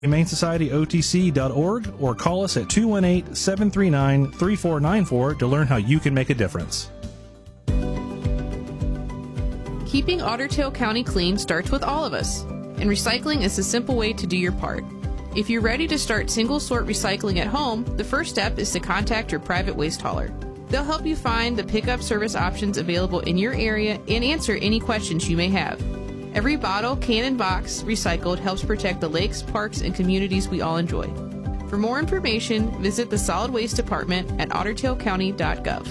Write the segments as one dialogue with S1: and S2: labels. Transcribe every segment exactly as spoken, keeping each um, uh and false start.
S1: humane society o t c dot org or call us at two one eight, seven three nine, three four nine four to learn how you can make a difference.
S2: Keeping Otter Tail County clean starts with all of us, and recycling is a simple way to do your part. If you're ready to start single-sort recycling at home, the first step is to contact your private waste hauler. They'll help you find the pickup service options available in your area and answer any questions you may have. Every bottle, can, and box recycled helps protect the lakes, parks, and communities we all enjoy. For more information, visit the Solid Waste Department at otter tail county dot gov.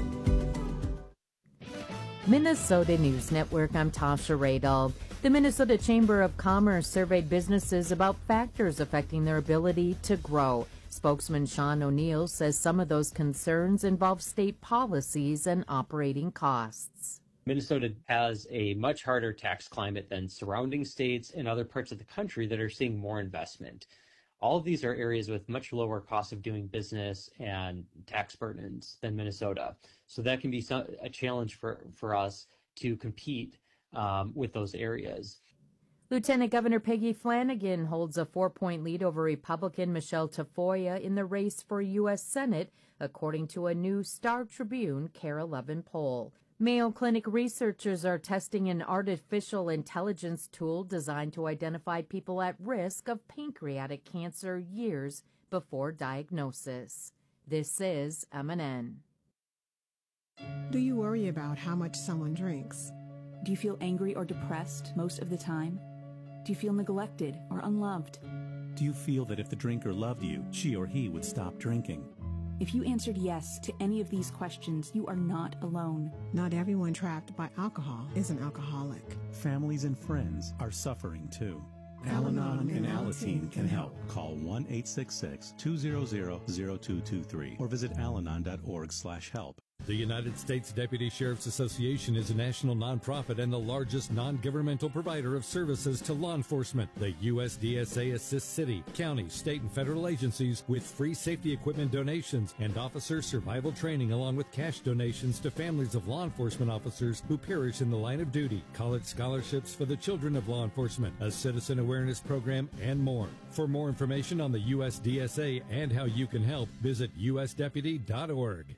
S3: Minnesota News Network, I'm Tasha Radel. The Minnesota Chamber of Commerce surveyed businesses about factors affecting their ability to grow. Spokesman Sean O'Neill says some of those concerns involve state policies and operating costs.
S4: Minnesota has a much harder tax climate than surrounding states and other parts of the country that are seeing more investment. All of these are areas with much lower cost of doing business and tax burdens than Minnesota. So that can be some, a challenge for, for us to compete um, with those areas.
S3: Lieutenant Governor Peggy Flanagan holds a four-point lead over Republican Michelle Tafoya in the race for U S Senate, according to a new Star Tribune Care eleven poll. Mayo Clinic researchers are testing an artificial intelligence tool designed to identify people at risk of pancreatic cancer years before diagnosis. This is M and N.
S5: Do you worry about how much someone drinks?
S6: Do you feel angry or depressed most of the time? Do you feel neglected or unloved?
S7: Do you feel that if the drinker loved you, she or he would stop drinking?
S6: If you answered yes to any of these questions, you are not alone.
S5: Not everyone trapped by alcohol is an alcoholic.
S7: Families and friends are suffering too. Al-Anon and Alateen can help. Call one eight six six, two zero zero, zero two two three or visit alanon dot org slash help.
S8: The United States Deputy Sheriff's Association is a national nonprofit and the largest non-governmental provider of services to law enforcement. The U S D S A assists city, county, state, and federal agencies with free safety equipment donations and officer survival training, along with cash donations to families of law enforcement officers who perish in the line of duty, college scholarships for the children of law enforcement, a citizen awareness program, and more. For more information on the U S D S A and how you can help, visit u s deputy dot org.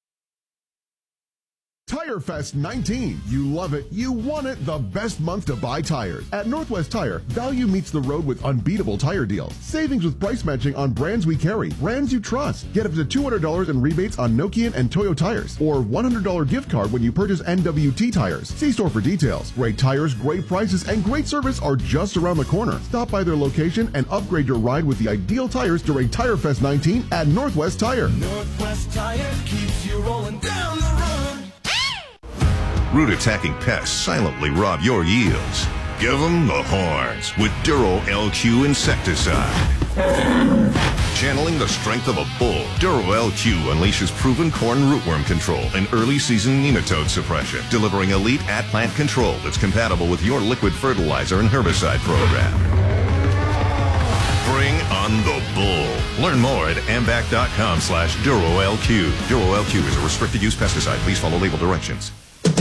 S9: Tire Fest nineteen. You love it. You want it. The best month to buy tires. At Northwest Tire, value meets the road with unbeatable tire deals. Savings with price matching on brands we carry, brands you trust. Get up to two hundred dollars in rebates on Nokian and Toyo tires, or one hundred dollars gift card when you purchase N W T tires. See store for details. Great tires, great prices, and great service are just around the corner. Stop by their location and upgrade your ride with the ideal tires during Tire Fest nineteen at Northwest Tire.
S10: Northwest Tire keeps you rolling down the road.
S11: Root attacking pests silently rob your yields. Give them the horns with Duro L Q insecticide. Channeling the strength of a bull, Duro L Q unleashes proven corn rootworm control and early season nematode suppression, delivering elite at-plant control that's compatible with your liquid fertilizer and herbicide program. Bring on the bull. Learn more at ambac.com slash DuroLQ. Duro L Q is a restricted use pesticide. Please follow label directions.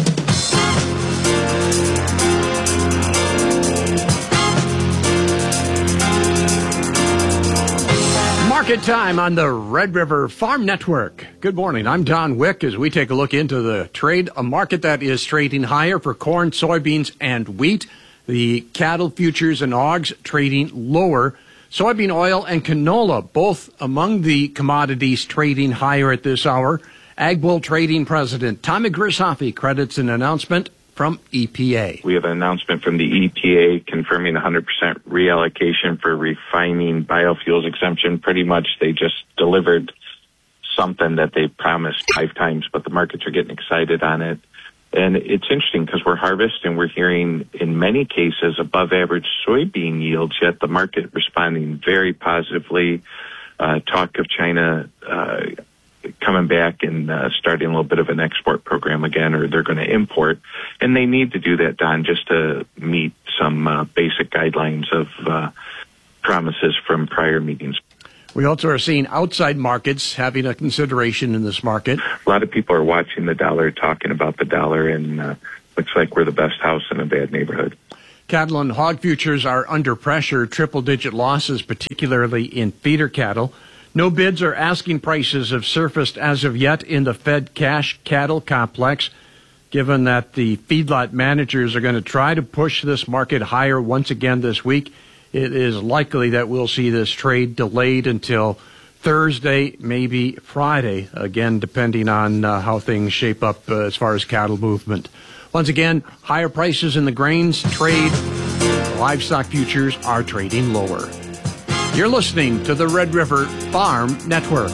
S12: Market time on the Red River Farm Network. Good morning. I'm Don Wick as we take a look into the trade, a market that is trading higher for corn, soybeans, and wheat. The cattle futures and hogs trading lower. Soybean oil and canola, both among the commodities trading higher at this hour. AgBull Trading President Tommy Grisafi credits an announcement from E P A.
S13: We have an announcement from the E P A confirming one hundred percent reallocation for refining biofuels exemption. Pretty much they just delivered something that they promised five times, but the markets are getting excited on it. And it's interesting because we're harvesting, we're hearing in many cases above average soybean yields, yet the market responding very positively. Uh, talk of China uh, coming back and uh, starting a little bit of an export program again, or they're going to import. And they need to do that, Don, just to meet some uh, basic guidelines of uh, promises from prior meetings.
S12: We also are seeing outside markets having a consideration in this market.
S13: A lot of people are watching the dollar, talking about the dollar, and uh, looks like we're the best house in a bad neighborhood.
S12: Cattle and hog futures are under pressure, triple-digit losses, particularly in feeder cattle. No bids or asking prices have surfaced as of yet in the fed cash cattle complex, given that the feedlot managers are going to try to push this market higher once again this week. It is likely that we'll see this trade delayed until Thursday, maybe Friday, again, depending on uh, how things shape up uh, as far as cattle movement. Once again, higher prices in the grains trade. Livestock futures are trading lower. You're listening to the Red River Farm Network.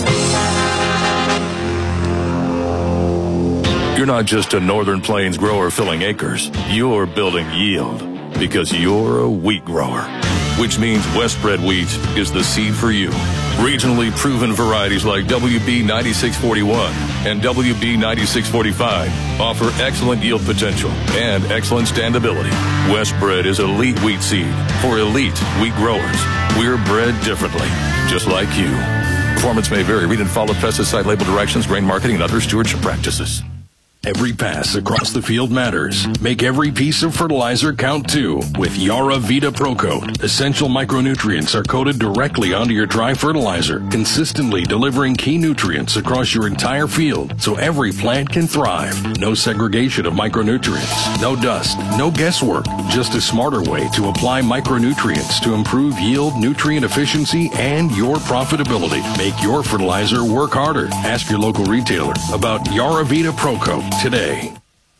S14: You're not just a Northern Plains grower filling acres. You're building yield because you're a wheat grower, which means Westbred wheat is the seed for you. Regionally proven varieties like W B ninety-six forty-one and W B ninety-six forty-five offer excellent yield potential and excellent standability. Westbred is elite wheat seed for elite wheat growers. We're bred differently, just like you. Performance may vary. Read and follow pesticide label directions, grain marketing, and other stewardship practices.
S15: Every pass across the field matters. Make every piece of fertilizer count too with Yara Vita Pro Coat. Essential micronutrients are coated directly onto your dry fertilizer, consistently delivering key nutrients across your entire field so every plant can thrive. No segregation of micronutrients, no dust, no guesswork, just a smarter way to apply micronutrients to improve yield, nutrient efficiency, and your profitability. Make your fertilizer work harder. Ask your local retailer about Yara Vita Pro Coat today.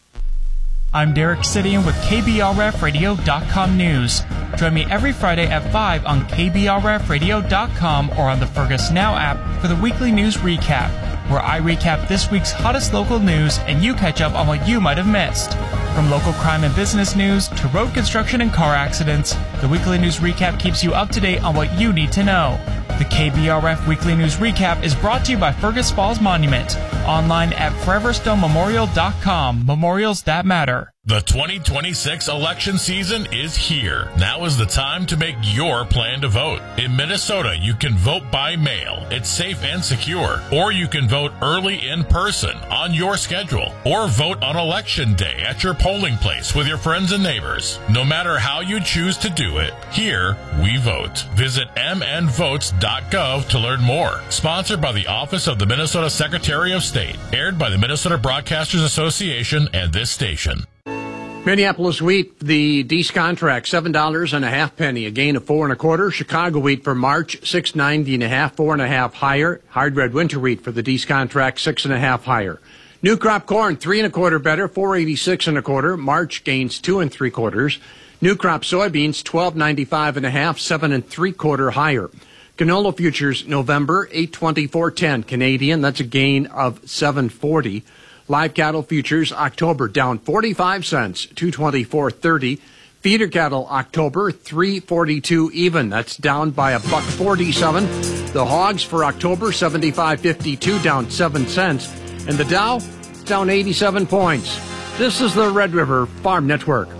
S16: I'm Derek Sidian with K B R F radio dot com News. Join me every Friday at five on K B R F radio dot com or on the Fergus Now app for the weekly news recap, where I recap this week's hottest local news and you catch up on what you might have missed. From local crime and business news to road construction and car accidents, the weekly news recap keeps you up to date on what you need to know. The K B R F Weekly News Recap is brought to you by Fergus Falls Monument, online at forever stone memorial dot com. Memorials that matter.
S17: The twenty twenty-six election season is here. Now is the time to make your plan to vote. In Minnesota, you can vote by mail. It's safe and secure. Or you can vote early in person on your schedule. Or vote on election day at your polling place with your friends and neighbors. No matter how you choose to do it, here we vote. Visit m n votes dot gov to learn more. Sponsored by the Office of the Minnesota Secretary of State. Aired by the Minnesota Broadcasters Association and this station.
S12: Minneapolis wheat, the Deese contract, seven dollars and a half penny, a gain of four and a quarter. Chicago wheat for March, six ninety and a half, four and a half higher. Hard red winter wheat for the Deese contract, six and a half higher. New crop corn, three and a quarter better, four eighty-six and a quarter. March gains two and three quarters. New crop soybeans, twelve ninety-five and a half, seven and three quarter higher. Canola futures, November, eight twenty-four ten Canadian. That's a gain of seven forty. Live cattle futures, October, down forty-five cents, two twenty-four thirty. Feeder cattle, October, three forty-two even. That's down by a buck forty-seven. The hogs for October, seventy-five fifty-two, down seven cents. And the Dow, down eighty-seven points. This is the Red River Farm Network.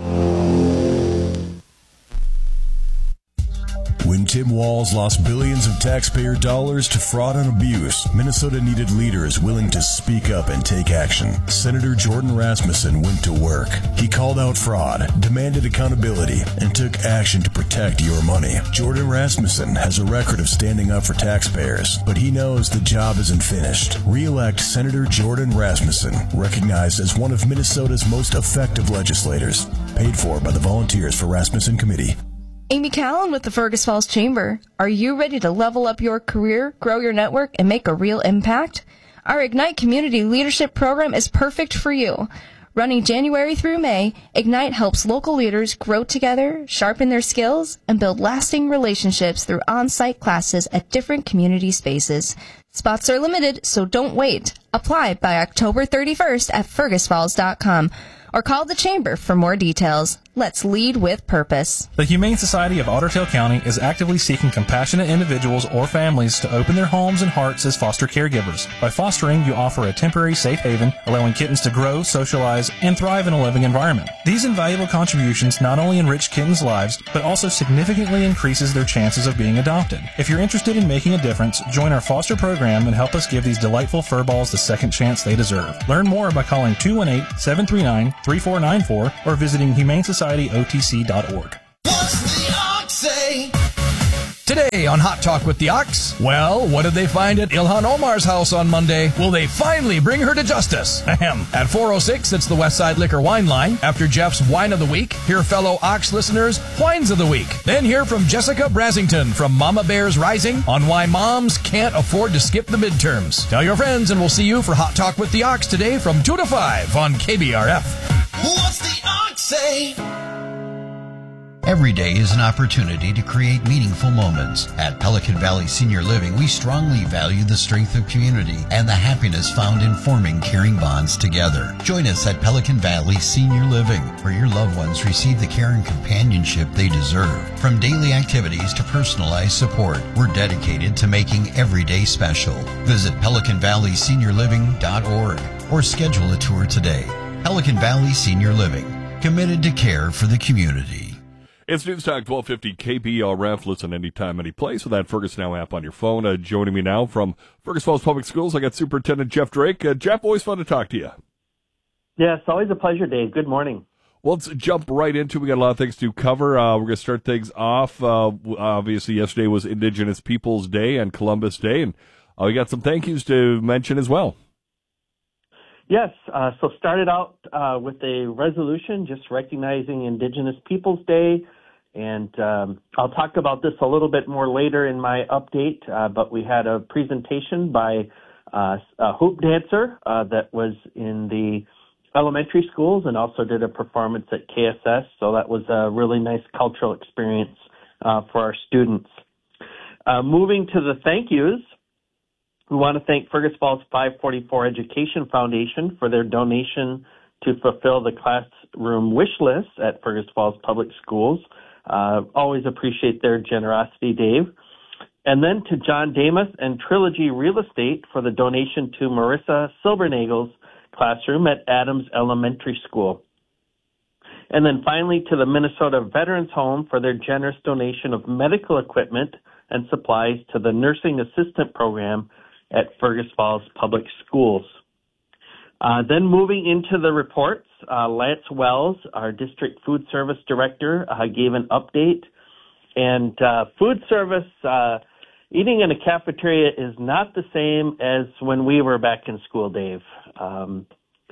S18: When Tim Walz lost billions of taxpayer dollars to fraud and abuse, Minnesota needed leaders willing to speak up and take action. Senator Jordan Rasmussen went to work. He called out fraud, demanded accountability, and took action to protect your money. Jordan Rasmussen has a record of standing up for taxpayers, but he knows the job isn't finished. Re-elect Senator Jordan Rasmussen, recognized as one of Minnesota's most effective legislators. Paid for by the Volunteers for Rasmussen Committee.
S19: Amy Callan with the Fergus Falls Chamber. Are you ready to level up your career, grow your network, and make a real impact? Our Ignite Community Leadership Program is perfect for you. Running January through May, Ignite helps local leaders grow together, sharpen their skills, and build lasting relationships through on-site classes at different community spaces. Spots are limited, so don't wait. Apply by October thirty-first at fergus falls dot com or call the Chamber for more details. Let's lead with purpose.
S1: The Humane Society of Otter Tail County is actively seeking compassionate individuals or families to open their homes and hearts as foster caregivers. By fostering, you offer a temporary safe haven, allowing kittens to grow, socialize, and thrive in a living environment. These invaluable contributions not only enrich kittens' lives, but also significantly increases their chances of being adopted. If you're interested in making a difference, join our foster program and help us give these delightful furballs the second chance they deserve. Learn more by calling two one eight, seven three nine, three four nine four or visiting humane society society o t c dot org.
S20: Today on Hot Talk with the Ox, well, what did they find at Ilhan Omar's house on Monday? Will they finally bring her to justice? Ahem. At four oh six, it's the Westside Liquor Wine Line. After Jeff's Wine of the Week, hear fellow Ox listeners' Wines of the Week. Then hear from Jessica Brasington from Mama Bears Rising on why moms can't afford to skip the midterms. Tell your friends and we'll see you for Hot Talk with the Ox today from two to five on K B R F.
S10: What's the Ox say?
S21: Every day is an opportunity to create meaningful moments. At Pelican Valley Senior Living, we strongly value the strength of community and the happiness found in forming caring bonds together. Join us at Pelican Valley Senior Living, where your loved ones receive the care and companionship they deserve. From daily activities to personalized support, we're dedicated to making every day special. Visit pelican valley senior living dot org or schedule a tour today. Pelican Valley Senior Living, committed to care for the community.
S22: It's News Talk twelve fifty K B R F. Listen anytime, any place with that Fergus Now app on your phone. Uh, joining me now from Fergus Falls Public Schools, I got Superintendent Jeff Drake. Uh, Jeff, always fun to talk to you.
S23: Yeah, it's always a pleasure, Dave. Good morning.
S22: Well, let's jump right into it. We got a lot of things to cover. Uh, we're going to start things off. Uh, obviously, yesterday was Indigenous Peoples Day and Columbus Day, and uh, we got some thank yous to mention as well.
S23: Yes, uh, so started out uh, with a resolution just recognizing Indigenous Peoples Day. And um, I'll talk about this a little bit more later in my update, uh, but we had a presentation by uh, a hoop dancer uh, that was in the elementary schools and also did a performance at K S S, so that was a really nice cultural experience uh, for our students. Uh, moving to the thank yous, we want to thank Fergus Falls five forty-four Education Foundation for their donation to fulfill the classroom wish list at Fergus Falls Public Schools. Uh, always appreciate their generosity, Dave. And then to John Damus and Trilogy Real Estate for the donation to Marissa Silbernagel's classroom at Adams Elementary School. And then finally to the Minnesota Veterans Home for their generous donation of medical equipment and supplies to the Nursing Assistant Program at Fergus Falls Public Schools. Uh, then moving into the reports, uh, Lance Wells, our district food service director, uh, gave an update. And uh, food service, uh, eating in a cafeteria is not the same as when we were back in school, Dave. Um,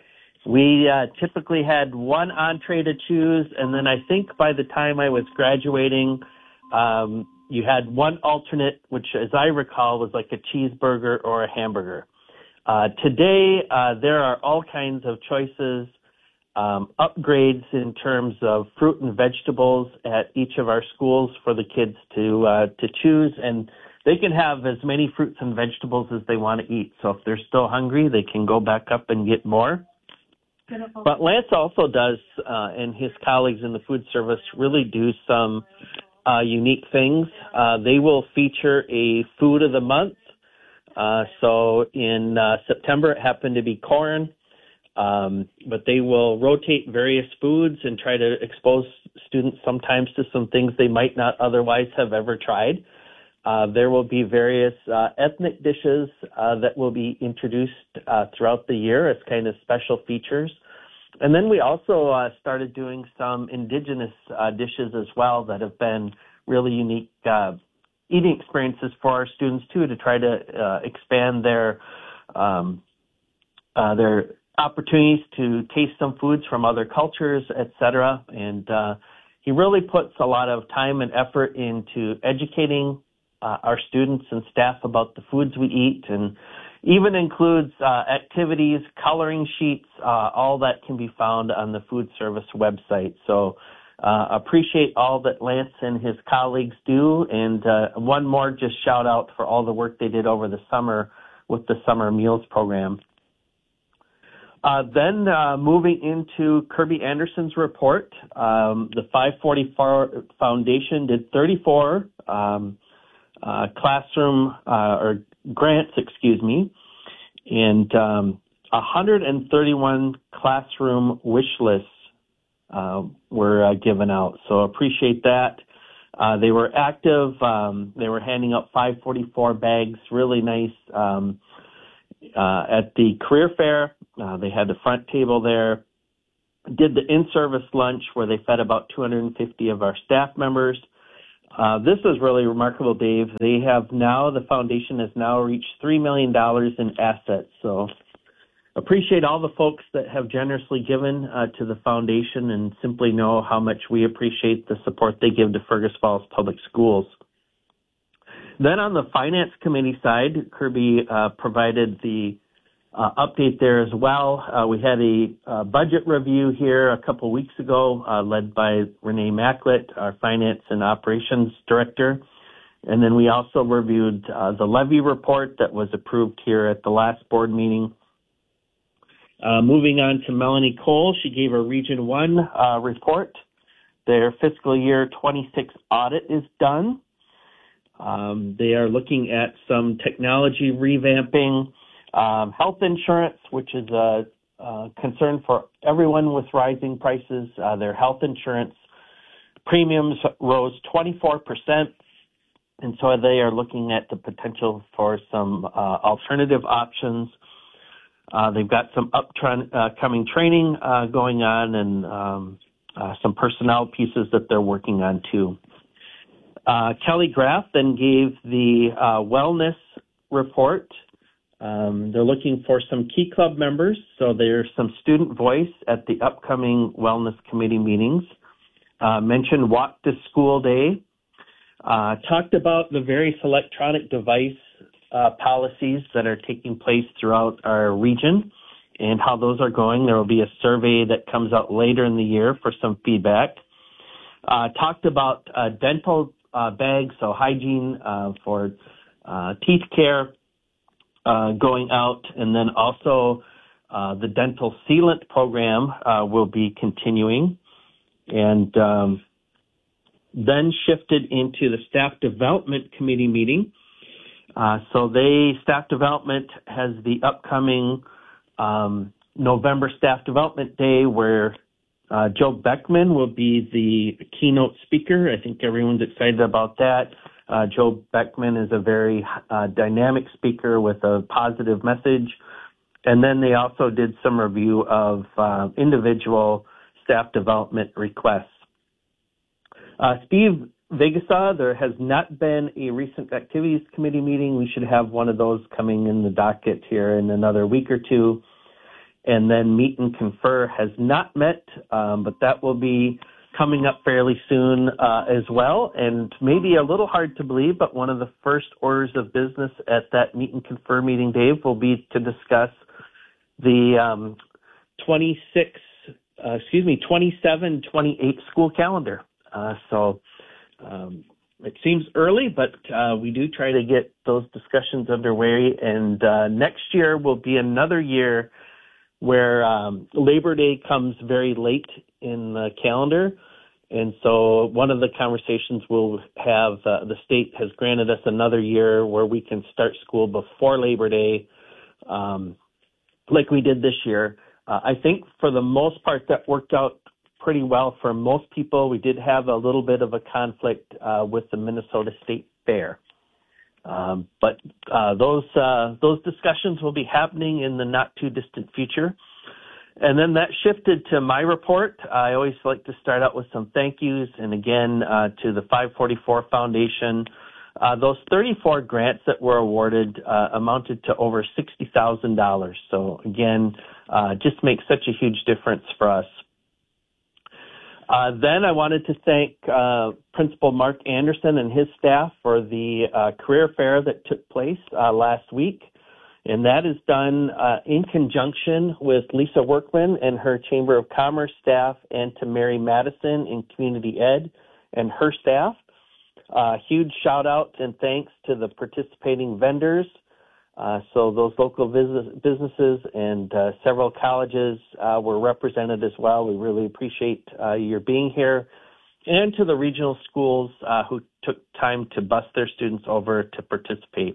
S23: we uh, typically had one entree to choose, and then I think by the time I was graduating, um, you had one alternate, which, as I recall, was like a cheeseburger or a hamburger. Uh, today, uh, there are all kinds of choices, um, upgrades in terms of fruit and vegetables at each of our schools for the kids to uh, to choose, and they can have as many fruits and vegetables as they want to eat. So if they're still hungry, they can go back up and get more. Beautiful. But Lance also does, uh, and his colleagues in the food service really do some uh, unique things. Uh, they will feature a food of the month. Uh, so in uh, September, it happened to be corn, um, but they will rotate various foods and try to expose students sometimes to some things they might not otherwise have ever tried. Uh, there will be various uh, ethnic dishes uh, that will be introduced uh, throughout the year as kind of special features. And then we also uh, started doing some indigenous uh, dishes as well that have been really unique uh eating experiences for our students too, to try to uh, expand their um, uh, their opportunities to taste some foods from other cultures, et cetera. And uh, he really puts a lot of time and effort into educating uh, our students and staff about the foods we eat, and even includes uh, activities, coloring sheets, uh, all that can be found on the food service website. So Uh, appreciate all that Lance and his colleagues do. And uh, one more just shout out for all the work they did over the summer with the Summer Meals Program. Uh, then uh, moving into Kirby Anderson's report, um, the five forty-four Foundation did thirty-four um, uh, classroom uh, or grants, excuse me, and um, one hundred thirty-one classroom wish lists Uh, were uh, given out. So appreciate that. Uh, they were active. Um, they were handing out five forty-four bags, really nice, um, uh, at the career fair. Uh, they had the front table there. did the in-service lunch where they fed about two hundred fifty of our staff members. Uh, this is really remarkable, Dave. They have now, the foundation has now reached three million dollars in assets. So appreciate all the folks that have generously given uh, to the foundation, and simply know how much we appreciate the support they give to Fergus Falls Public Schools. Then on the finance committee side, Kirby uh, provided the uh, update there as well. Uh, we had a uh, budget review here a couple weeks ago, uh, led by Renee Macklett, our finance and operations director. And then we also reviewed uh, the levy report that was approved here at the last board meeting. Uh, moving on to Melanie Cole, she gave a Region one uh, report. Their fiscal year twenty-six audit is done. Um, they are looking at some technology revamping, um, health insurance, which is a, a concern for everyone with rising prices. Uh, their health insurance premiums rose twenty-four percent, and so they are looking at the potential for some uh, alternative options. Uh, they've got some upcoming uh, training uh, going on, and um, uh, some personnel pieces that they're working on too. Uh, Kelly Graff then gave the uh, wellness report. Um, they're looking for some key club members, so there's some student voice at the upcoming wellness committee meetings. Uh, mentioned Walk to School Day. Uh, talked about the various electronic device uh, policies that are taking place throughout our region and how those are going. There will be a survey that comes out later in the year for some feedback. Uh, talked about uh, dental uh, bags, so hygiene uh, for uh, teeth care uh, going out, and then also uh, the dental sealant program uh, will be continuing. And um, then shifted into the staff development committee meeting. Uh, so they, staff development has the upcoming um, November staff development day where uh, Joe Beckman will be the keynote speaker. I think everyone's excited about that. Uh, Joe Beckman is a very uh, dynamic speaker with a positive message. And then they also did some review of uh, individual staff development requests. Uh, Steve Vegasaw, there has not been a recent activities committee meeting. We should have one of those coming in the docket here in another week or two. And then Meet and Confer has not met, um, but that will be coming up fairly soon uh, as well. And maybe a little hard to believe, but one of the first orders of business at that Meet and Confer meeting, Dave, will be to discuss the um, twenty-six, uh, excuse me, twenty-seven twenty-eight school calendar. Uh, so um, it seems early, but uh, we do try to get those discussions underway. And uh, next year will be another year where um, Labor Day comes very late in the calendar. And so one of the conversations we'll have, uh, the state has granted us another year where we can start school before Labor Day, um, like we did this year. Uh, I think for the most part that worked out pretty well for most people. We did have a little bit of a conflict uh, with the Minnesota State Fair. Um, but uh, those uh, those discussions will be happening in the not too distant future. And then that shifted to my report. I always like to start out with some thank yous. And again, uh, to the five forty-four Foundation, uh, those thirty-four grants that were awarded uh, amounted to over sixty thousand dollars. So again, uh, just makes such a huge difference for us. Uh, then I wanted to thank uh, Principal Mark Anderson and his staff for the uh, career fair that took place uh, last week. And that is done uh, in conjunction with Lisa Workman and her Chamber of Commerce staff, and to Mary Madison in Community Ed and her staff. Uh, huge shout out and thanks to the participating vendors. Uh, so those local business, businesses and uh, several colleges uh, were represented as well. We really appreciate uh, your being here. And to the regional schools uh, who took time to bus their students over to participate.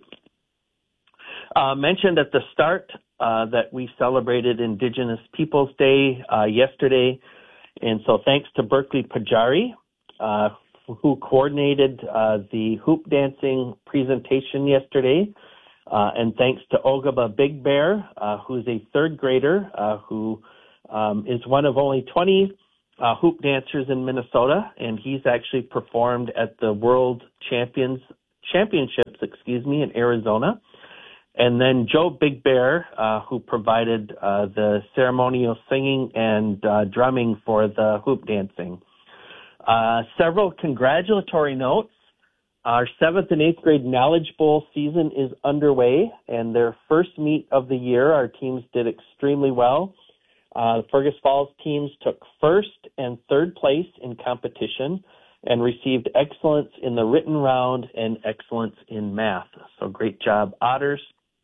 S23: Uh, mentioned at the start uh, that we celebrated Indigenous Peoples Day uh, yesterday. And so thanks to Berkeley Pajari, uh, who coordinated uh, the hoop dancing presentation yesterday. Uh, and thanks to Ogaba Big Bear, uh, who's a third grader uh, who um, is one of only twenty uh, hoop dancers in Minnesota, and he's actually performed at the World Champions Championships, excuse me, in Arizona. And then Joe Big Bear, uh, who provided uh, the ceremonial singing and uh, drumming for the hoop dancing. Uh, several congratulatory notes. Our seventh and eighth grade Knowledge Bowl season is underway, and their first meet of the year, our teams did extremely well. Uh, the Fergus Falls teams took first and third place in competition and received excellence in the written round and excellence in math. So great job, Otters.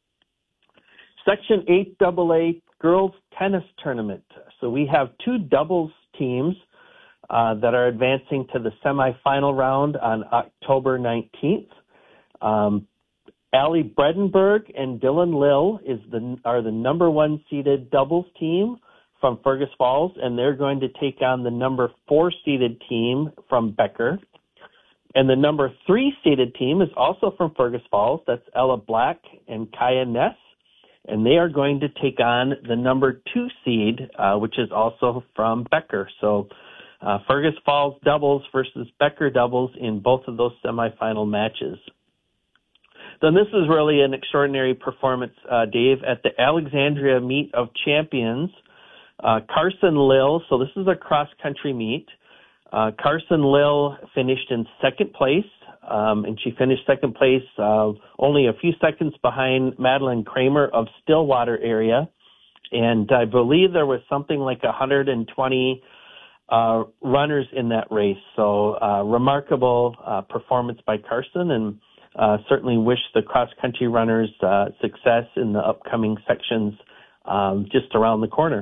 S23: Section eight double A Girls Tennis Tournament. So we have two doubles teams uh, that are advancing to the semifinal round on October nineteenth. Um, Allie Bredenberg and Dylan Lill is the, are the number one seeded doubles team from Fergus Falls, and they're going to take on the number four seeded team from Becker. And the number three seeded team is also from Fergus Falls. That's Ella Black and Kaya Ness. And they are going to take on the number two seed, uh, which is also from Becker. So uh, Fergus Falls doubles versus Becker doubles in both of those semifinal matches. Then this is really an extraordinary performance, uh, Dave, at the Alexandria Meet of Champions. Uh, Carson Lill, so this is a cross-country meet. Uh, Carson Lill finished in second place, um, and she finished second place uh, only a few seconds behind Madeline Kramer of Stillwater area. And I believe there was something like one hundred twenty uh, runners in that race. So uh, remarkable uh, performance by Carson, and uh, certainly wish the cross-country runners uh, success in the upcoming sections um, just around the corner.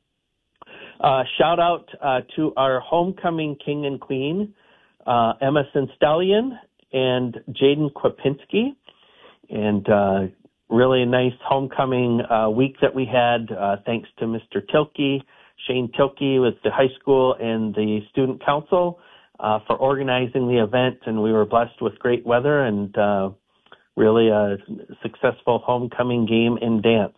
S23: Uh, shout out uh, to our homecoming king and queen, uh, Emma Stallion and Jaden Kwapinski. And uh, really a nice homecoming uh, week that we had, uh, thanks to Mister Tilke, Shane Tilke with the high school and the student council uh, for organizing the event. And we were blessed with great weather and uh, really a successful homecoming game and dance.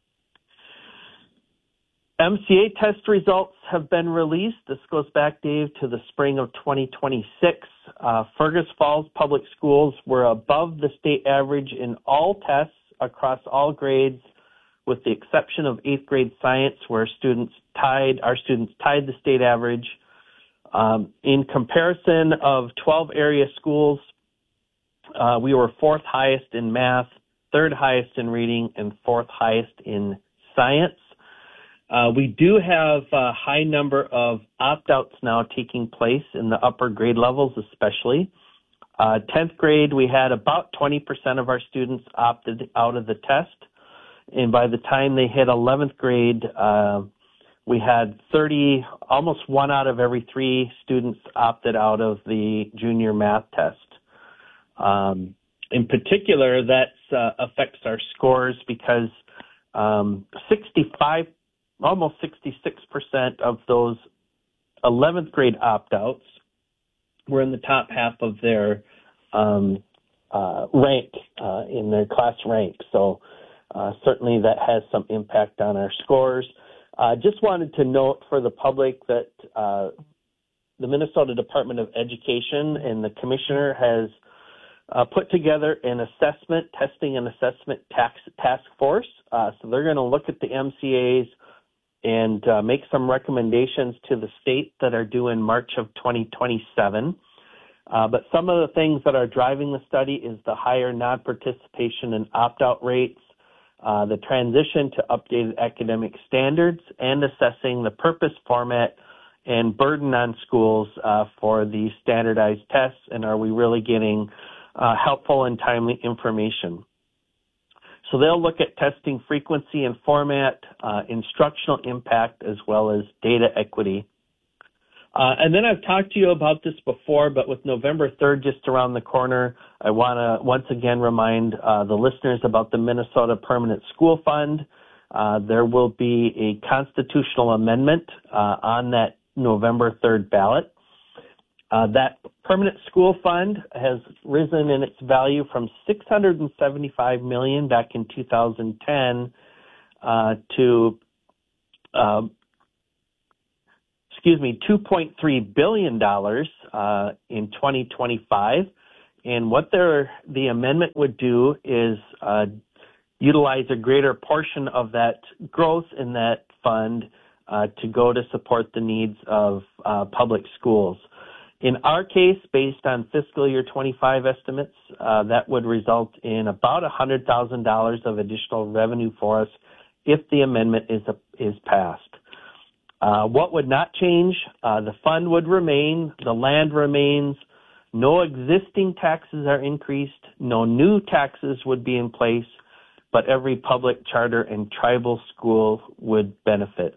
S23: M C A test results have been released. This goes back, Dave, to the spring of twenty twenty-six. Uh, Fergus Falls Public Schools were above the state average in all tests across all grades, with the exception of eighth grade science, where students tied, our students tied the state average. Um, in comparison of twelve area schools, uh, we were fourth highest in math, third highest in reading, and fourth highest in science. Uh, we do have a high number of opt-outs now taking place in the upper grade levels especially. Uh, tenth grade, we had about twenty percent of our students opted out of the test. And by the time they hit eleventh grade, uh, we had thirty, almost one out of every three students opted out of the junior math test. Um, in particular, that uh, affects our scores because um, sixty-five almost sixty-six percent of those eleventh grade opt-outs were in the top half of their um, uh, rank, uh, in their class rank. So uh, certainly that has some impact on our scores. I uh, just wanted to note for the public that uh, the Minnesota Department of Education and the commissioner has uh, put together an assessment, testing and assessment tax, task force. Uh, so they're going to look at the M C As and uh, make some recommendations to the state that are due in March of twenty twenty-seven. Uh, but some of the things that are driving the study is the higher non-participation and opt-out rates, uh, the transition to updated academic standards, and assessing the purpose, format, and burden on schools uh, for the standardized tests, and are we really getting uh, helpful and timely information. So they'll look at testing frequency and format, uh, instructional impact, as well as data equity. Uh, and then I've talked to you about this before, but with November third just around the corner, I want to once again remind uh, the listeners about the Minnesota Permanent School Fund. Uh, there will be a constitutional amendment uh, on that November third ballot. Uh, that permanent school fund has risen in its value from six hundred seventy-five million dollars back in two thousand ten uh, to uh, excuse me, two point three billion dollars uh, in twenty twenty-five. And what the amendment would do is uh, utilize a greater portion of that growth in that fund uh, to go to support the needs of uh, public schools. In our case, based on fiscal year twenty-five estimates, uh, that would result in about one hundred thousand dollars of additional revenue for us if the amendment is, a, is passed. Uh, what would not change? Uh, the fund would remain, the land remains, no existing taxes are increased, no new taxes would be in place, but every public charter and tribal school would benefit.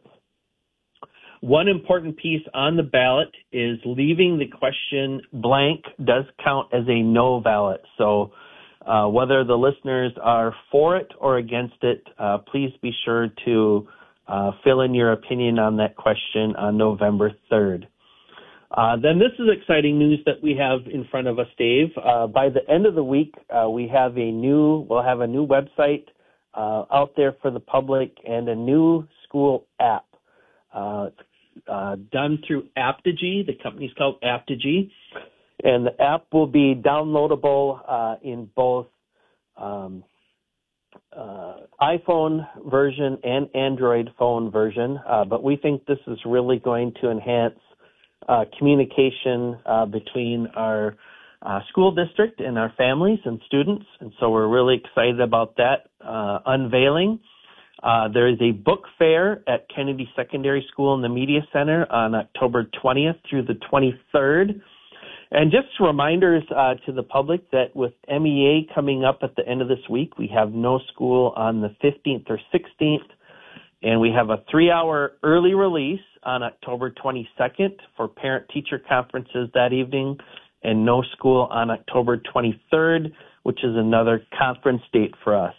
S23: One important piece on the ballot is leaving the question blank does count as a no ballot. So uh, whether the listeners are for it or against it, uh, please be sure to uh, fill in your opinion on that question on November third. Uh, then this is exciting news that we have in front of us, Dave. Uh, by the end of the week, uh, we have a new, we'll have a new website uh, out there for the public and a new school app. Uh, uh, done through Aptigee. The company's called Aptigee. And the app will be downloadable uh, in both um, uh, iPhone version and Android phone version. Uh, but we think this is really going to enhance uh, communication uh, between our uh, school district and our families and students. And so we're really excited about that uh, unveiling. Uh, there is a book fair at Kennedy Secondary School in the Media Center on October twentieth through the twenty-third. And just reminders uh, to the public that with M E A coming up at the end of this week, we have no school on the fifteenth or sixteenth, and we have a three-hour early release on October twenty-second for parent-teacher conferences that evening, and no school on October twenty-third, which is another conference date for us.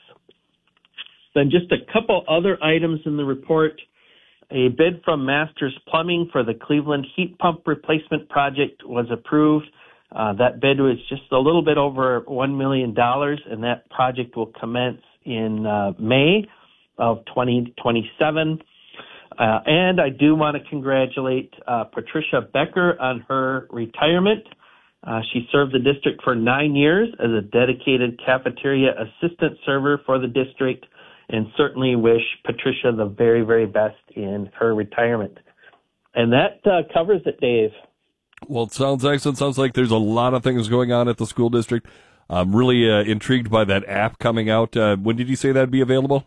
S23: Then just a couple other items in the report. A bid from Masters Plumbing for the Cleveland heat pump replacement project was approved. Uh, that bid was just a little bit over one million dollars, and that project will commence in uh, May of twenty twenty-seven. Uh, and I do want to congratulate uh, Patricia Becker on her retirement. Uh, she served the district for nine years as a dedicated cafeteria assistant server for the district, and certainly wish Patricia the very, very best in her retirement. And that uh, covers it, Dave.
S22: Well, it sounds excellent. Sounds like there's a lot of things going on at the school district. I'm really uh, intrigued by that app coming out. Uh, when did you say that'd be available?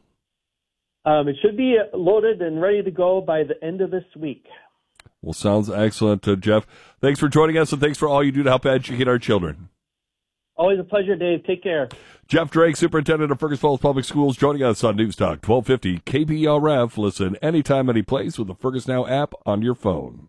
S23: Um, it should be loaded and ready to go by the end of this week.
S22: Well, sounds excellent, uh, Jeff. Thanks for joining us, and thanks for all you do to help educate our children.
S23: Always a pleasure, Dave. Take care.
S22: Jeff Drake, Superintendent of Fergus Falls Public Schools, joining us on News Talk twelve fifty K B R F. Listen anytime, any place with the Fergus Now app on your phone.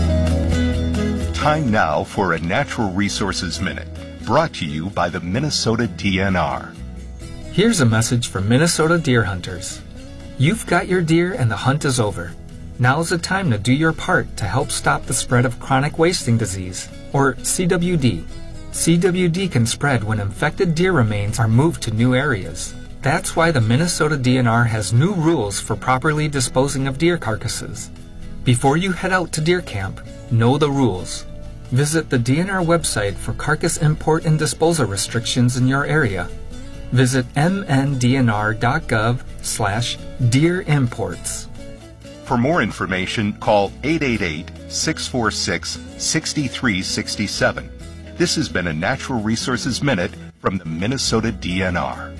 S2: Time now for a Natural Resources Minute, brought to you by the Minnesota D N R.
S3: Here's a message for Minnesota deer hunters. You've got your deer and the hunt is over. Now's the time to do your part to help stop the spread of chronic wasting disease, or C W D. C W D can spread when infected deer remains are moved to new areas. That's why the Minnesota D N R has new rules for properly disposing of deer carcasses. Before you head out to deer camp, know the rules. Visit the D N R website for carcass import and disposal restrictions in your area. Visit m n d n r dot gov slash deer imports.
S2: For more information, call eight eight eight, six four six, six three six seven. This has been a Natural Resources Minute from the Minnesota D N R.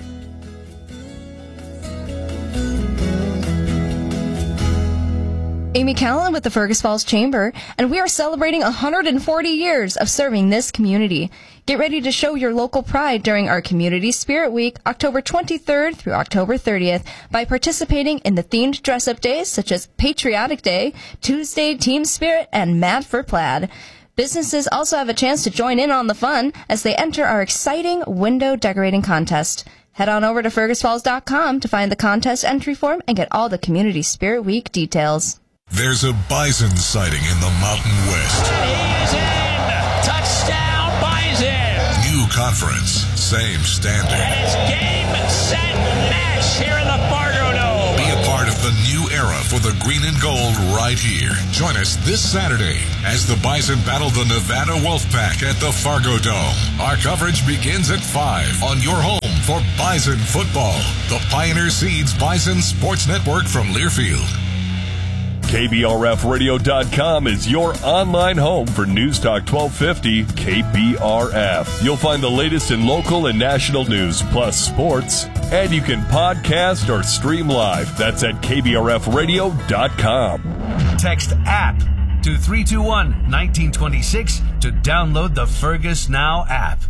S19: Amy Callan with the Fergus Falls Chamber, and we are celebrating one hundred forty years of serving this community. Get ready to show your local pride during our Community Spirit Week, October twenty-third through October thirtieth, by participating in the themed dress-up days such as Patriotic Day, Tuesday Team Spirit, and Mad for Plaid. Businesses also have a chance to join in on the fun as they enter our exciting window decorating contest. Head on over to fergus falls dot com to find the contest entry form and get all the Community Spirit Week details.
S4: There's a bison sighting in the Mountain West.
S10: He's in! Touchdown, Bison!
S4: New conference, same standard.
S10: And it's game, set, match here in the Fargo Dome.
S4: Be a part part of the new era for the green and gold right here. Join us this Saturday as the Bison battle the Nevada Wolfpack at the Fargo Dome. Our coverage begins at five on your home for Bison football. The Pioneer Seeds Bison Sports Network from Learfield.
S22: K B R F radio dot com is your online home for News Talk twelve fifty K B R F. You'll find the latest in local and national news, plus sports, and you can podcast or stream live. That's at K B R F radio dot com.
S5: Text app to three two one, one nine two six to download the Fergus Now app.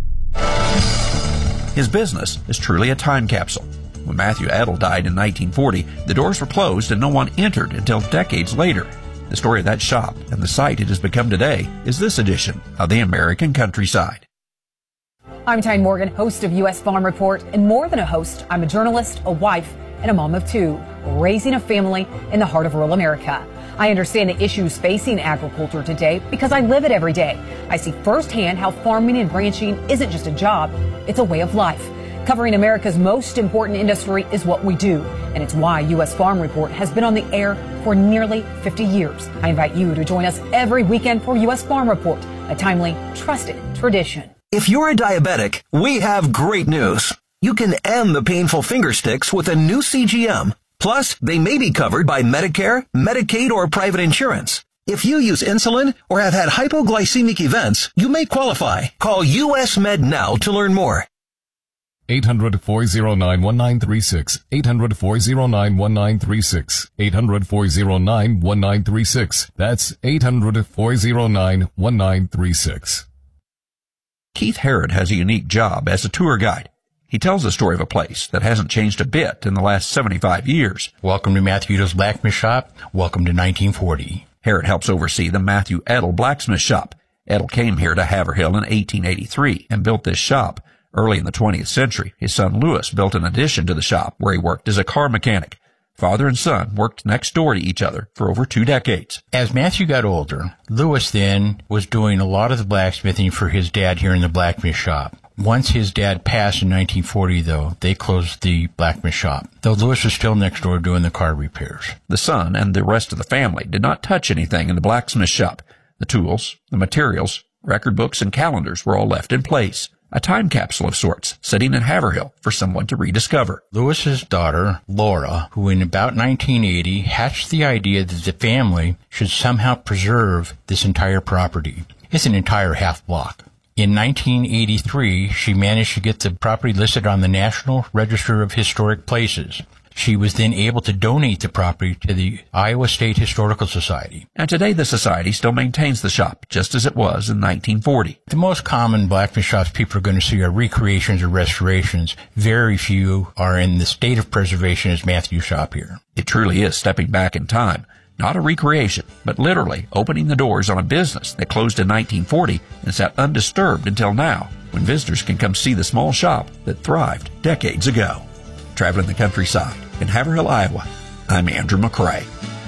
S6: His business is truly a time capsule. When Matthew Edel died in nineteen forty, the doors were closed and no one entered until decades later. The story of that shop and the site it has become today is this edition of the American Countryside.
S7: I'm Tyne Morgan, host of U S Farm Report, and more than a host, I'm a journalist, a wife, and a mom of two, raising a family in the heart of rural America. I understand the issues facing agriculture today because I live it every day. I see firsthand how farming and ranching isn't just a job, it's a way of life. Covering America's most important industry is what we do, and it's why U S Farm Report has been on the air for nearly fifty years. I invite you to join us every weekend for U S Farm Report, a timely, trusted tradition.
S24: If you're a diabetic, we have great news. You can end the painful finger sticks with a new C G M. Plus, they may be covered by Medicare, Medicaid, or private insurance. If you use insulin or have had hypoglycemic events, you may qualify. Call U S Med now to learn more.
S25: eight hundred, four oh nine, one nine three six. eight hundred, four oh nine, one nine three six. eight hundred, four oh nine, one nine three six. That's eight hundred, four oh nine, one nine three six.
S6: Keith Herod has a unique job as a tour guide. He tells the story of a place that hasn't changed a bit in the last seventy-five years.
S26: Welcome to Matthew Edel's Blacksmith Shop. Welcome to nineteen forty.
S6: Herod helps oversee the Matthew Edel Blacksmith Shop. Edel came here to Haverhill in eighteen eighty-three and built this shop. Early in the twentieth century, his son Louis built an addition to the shop where he worked as a car mechanic. Father and son worked next door to each other for over two decades.
S26: As Matthew got older, Louis then was doing a lot of the blacksmithing for his dad here in the blacksmith shop. Once his dad passed in nineteen forty, though, they closed the blacksmith shop, though Louis was still next door doing the car repairs.
S6: The son and the rest of the family did not touch anything in the blacksmith shop. The tools, the materials, record books, and calendars were all left in place. A time capsule of sorts, sitting in Haverhill for someone to rediscover.
S26: Louis's daughter, Laura, who in about nineteen eighty hatched the idea that the family should somehow preserve this entire property. It's an entire half block. In nineteen eighty-three, she managed to get the property listed on the National Register of Historic Places. She was then able to donate the property to the Iowa State Historical Society.
S6: And today the society still maintains the shop, just as it was in nineteen forty.
S26: The most common blacksmith shops people are going to see are recreations or restorations. Very few are in the state of preservation as Matthew's shop here.
S6: It truly is stepping back in time. Not a recreation, but literally opening the doors on a business that closed in nineteen forty and sat undisturbed until now, when visitors can come see the small shop that thrived decades ago. Traveling the countryside in Haverhill, Iowa, I'm Andrew McCrae.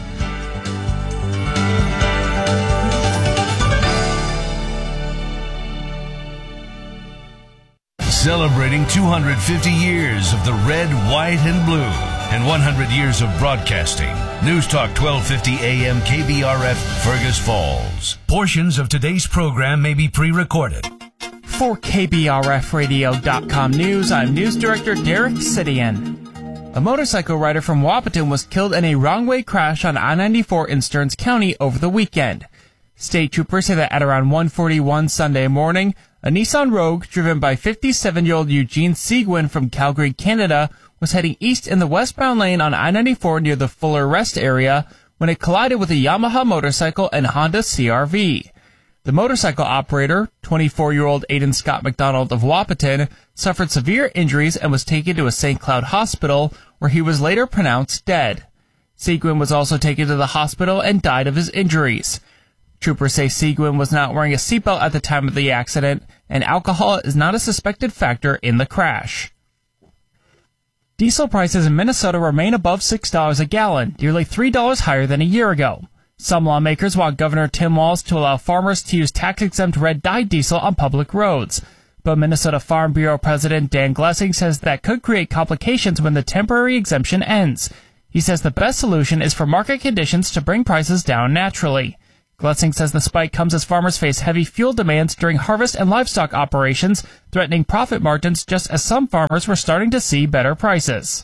S5: Celebrating two hundred fifty years of the red, white, and blue, and one hundred years of broadcasting. News Talk twelve fifty A M K B R F, Fergus Falls. Portions of today's program may be pre-recorded.
S16: For K B R F radio dot com News, I'm News Director Derek Sidian. A motorcycle rider from Wahpeton was killed in a wrong-way crash on I ninety-four in Stearns County over the weekend. State troopers say that at around one forty-one Sunday morning, a Nissan Rogue driven by fifty-seven-year-old Eugene Seguin from Calgary, Canada, was heading east in the westbound lane on I ninety-four near the Fuller Rest area when it collided with a Yamaha motorcycle and Honda C R V. The motorcycle operator, twenty-four-year-old Aidan Scott McDonald of Wahpeton, suffered severe injuries and was taken to a Saint Cloud hospital, where he was later pronounced dead. Seguin was also taken to the hospital and died of his injuries. Troopers say Seguin was not wearing a seatbelt at the time of the accident, and alcohol is not a suspected factor in the crash. Diesel prices in Minnesota remain above six dollars a gallon, nearly three dollars higher than a year ago. Some lawmakers want Governor Tim Walz to allow farmers to use tax-exempt red-dyed diesel on public roads. But Minnesota Farm Bureau President Dan Glessing says that could create complications when the temporary exemption ends. He He says the best solution is for market conditions to bring prices down naturally. Glessing says the spike comes as farmers face heavy fuel demands during harvest and livestock operations, threatening profit margins just as some farmers were starting to see better prices.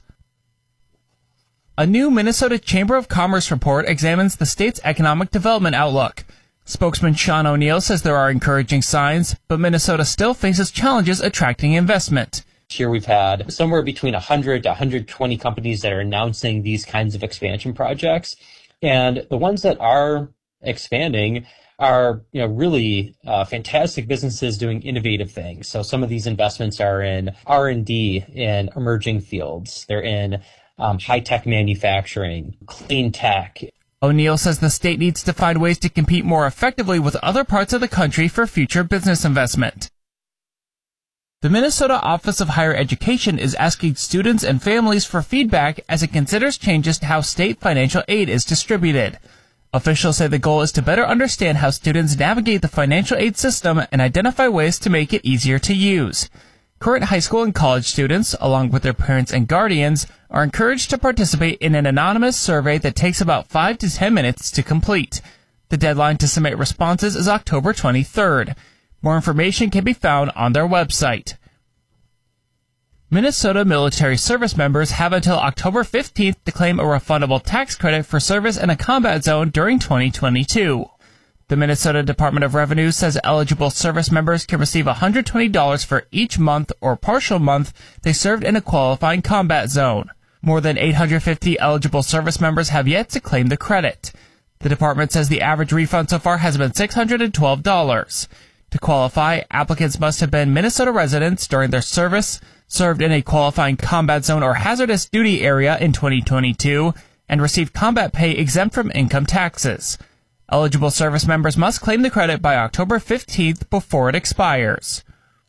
S16: A new Minnesota Chamber of Commerce report examines the state's economic development outlook. Spokesman Sean O'Neill says there are encouraging signs, but Minnesota still faces challenges attracting investment.
S8: This year we've had somewhere between one hundred to one hundred twenty companies that are announcing these kinds of expansion projects. And the ones that are expanding are, you know, really uh, fantastic businesses doing innovative things. So some of these investments are in R and D in emerging fields. They're in um, high-tech manufacturing, clean tech.
S16: O'Neill says the state needs to find ways to compete more effectively with other parts of the country for future business investment. The Minnesota Office of Higher Education is asking students and families for feedback as it considers changes to how state financial aid is distributed. Officials say the goal is to better understand how students navigate the financial aid system and identify ways to make it easier to use. Current high school and college students, along with their parents and guardians, are encouraged to participate in an anonymous survey that takes about five to ten minutes to complete. The deadline to submit responses is October twenty-third. More information can be found on their website. Minnesota military service members have until October fifteenth to claim a refundable tax credit for service in a combat zone during twenty twenty-two. The Minnesota Department of Revenue says eligible service members can receive one hundred twenty dollars for each month or partial month they served in a qualifying combat zone. More than eight hundred fifty eligible service members have yet to claim the credit. The department says the average refund so far has been six hundred twelve dollars. To qualify, applicants must have been Minnesota residents during their service, served in a qualifying combat zone or hazardous duty area in twenty twenty-two, and received combat pay exempt from income taxes. Eligible service members must claim the credit by October fifteenth before it expires.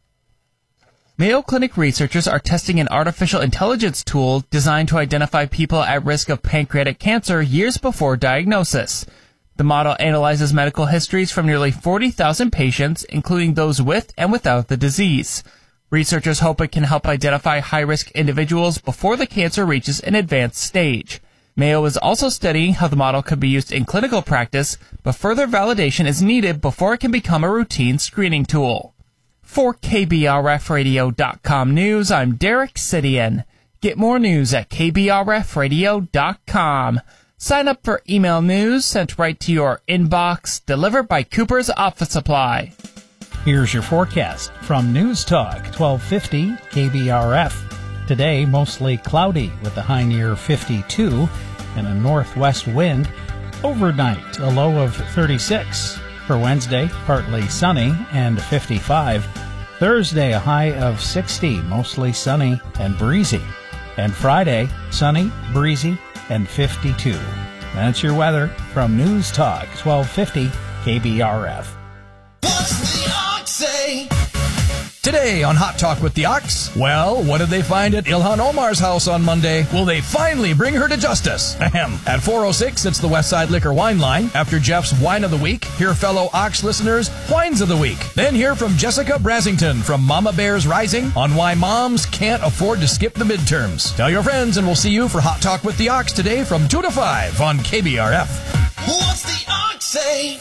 S16: Mayo Clinic researchers are testing an artificial intelligence tool designed to identify people at risk of pancreatic cancer years before diagnosis. The model analyzes medical histories from nearly forty thousand patients, including those with and without the disease. Researchers hope it can help identify high-risk individuals before the cancer reaches an advanced stage. Mayo is also studying how the model could be used in clinical practice, but further validation is needed before it can become a routine screening tool. For K B R F radio dot com News, I'm Derek Sidian. Get more news at K B R F radio dot com. Sign up for email news sent right to your inbox, delivered by Cooper's Office Supply.
S9: Here's your forecast from News Talk twelve fifty K B R F. Today, mostly cloudy with a high near fifty-two and a northwest wind. Overnight, a low of thirty-six. For Wednesday, partly sunny and fifty-five. Thursday, a high of sixty, mostly sunny and breezy. And Friday, sunny, breezy, and fifty-two. That's your weather from News Talk twelve fifty K B R F.
S10: What's the ox say?
S20: Today on Hot Talk with the Ox, well, what did they find at Ilhan Omar's house on Monday? Will they finally bring her to justice? Ahem. At four oh six, it's the Westside Liquor Wine Line. After Jeff's Wine of the Week, hear fellow Ox listeners' Wines of the Week. Then hear from Jessica Brasington from Mama Bears Rising on why moms can't afford to skip the midterms. Tell your friends, and we'll see you for Hot Talk with the Ox today from two to five on K B R F.
S10: What's the ox say?